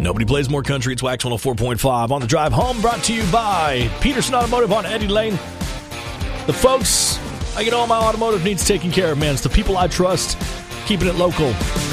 Nobody plays more country. It's Wax 104.5 on the drive home, brought to you by Peterson Automotive on Eddie Lane. The folks, I get all my automotive needs taken care of, man. It's the people I trust, keeping it local.